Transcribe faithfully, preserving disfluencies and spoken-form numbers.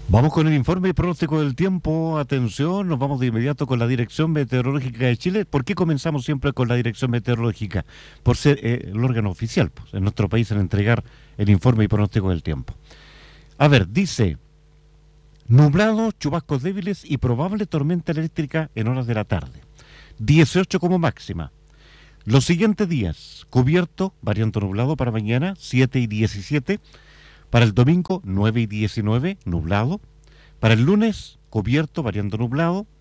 Vamos con el informe y pronóstico del tiempo. Atención, nos vamos de inmediato con la Dirección Meteorológica de Chile. ¿Por qué comenzamos siempre con la Dirección Meteorológica? Por ser eh, el órgano oficial, pues, en nuestro país, en entregar el informe y pronóstico del tiempo. A ver, dice, nublado, chubascos débiles y probable tormenta eléctrica en horas de la tarde. dieciocho como máxima. Los siguientes días, cubierto, variando nublado para mañana, siete y diecisiete. Para el domingo, nueve y diecinueve, nublado. Para el lunes, cubierto, variando nublado.